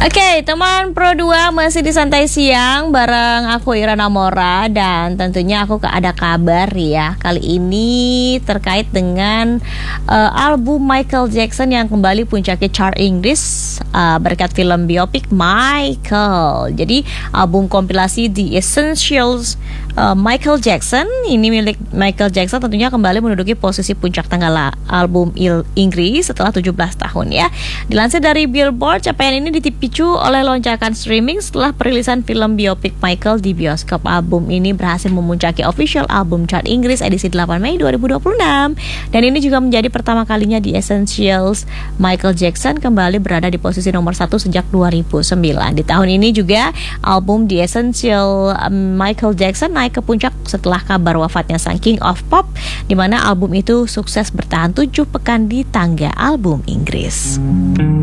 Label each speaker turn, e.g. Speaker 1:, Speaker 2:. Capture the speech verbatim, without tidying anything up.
Speaker 1: Oke, teman Pro dua masih di Santai Siang bareng aku Irana Mora. Dan tentunya aku ada kabar ya. Kali ini terkait dengan uh, album Michael Jackson yang kembali puncaki chart Inggris uh, berkat film biopik Michael. Jadi album kompilasi The Essentials uh, Michael Jackson ini milik Michael Jackson tentunya kembali menduduki posisi puncak tanggal album Il- Inggris setelah tujuh belas tahun ya. Dilansir dari Billboard, capaian ini dipicu oleh lonjakan streaming setelah perilisan film biopik Michael di bioskop. Album ini berhasil memuncaki official album chart Inggris edisi delapan Mei dua ribu dua puluh enam. Dan ini juga menjadi pertama kalinya The Essentials Michael Jackson kembali berada di posisi nomor satu sejak dua ribu sembilan. Di tahun ini juga album The Essential Michael Jackson naik ke puncak setelah kabar wafatnya sang King of Pop, di mana album itu sukses bertahan tujuh pekan di tangga album Inggris.